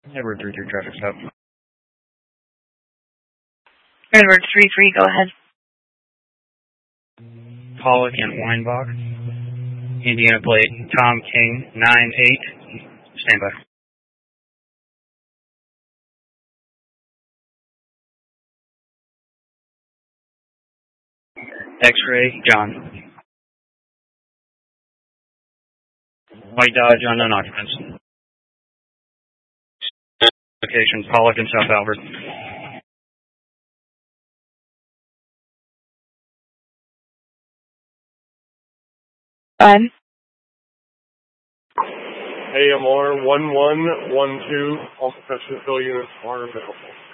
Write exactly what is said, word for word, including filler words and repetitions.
Edward three three traffic stop. Edward three three, go ahead. Pollock and Weinbach. Indiana plate Tom King nine eight. Stand by. X-ray John. White Dodge unknown occupants. Location Pollock and South Albert. Five. A M R one one one two, all professional units are available.